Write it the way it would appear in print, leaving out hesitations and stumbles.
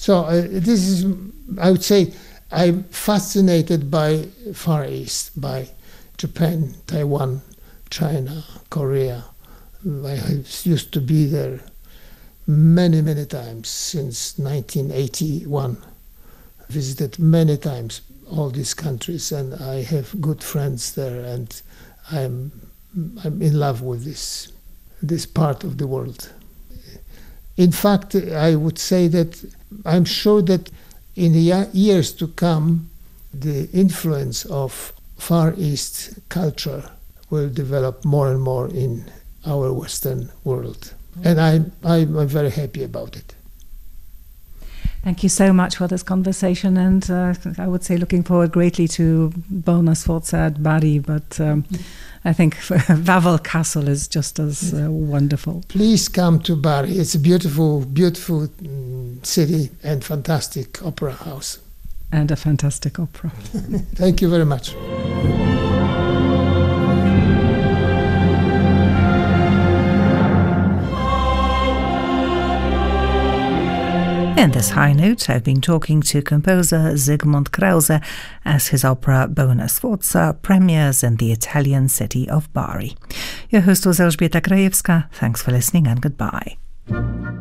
So this is, I would say, I'm fascinated by Far East, by Japan, Taiwan, China, Korea. I used to be there many, many times since 1981. Visited many times all these countries, and I have good friends there, and I'm in love with this part of the world. In fact, I would say that I'm sure that in the years to come, the influence of Far East culture will develop more and more in our Western world. And I'm very happy about it. Thank you so much for this conversation, and I would say looking forward greatly to Bona Sforza at Bari, but I think Wawel Castle is just as wonderful. Please come to Bari. It's a beautiful, beautiful city and fantastic opera house. And a fantastic opera. Thank you very much. In this high note, I've been talking to composer Zygmunt Krause as his opera Bona Sforza premieres in the Italian city of Bari. Your host was Elżbieta Krajewska. Thanks for listening and goodbye.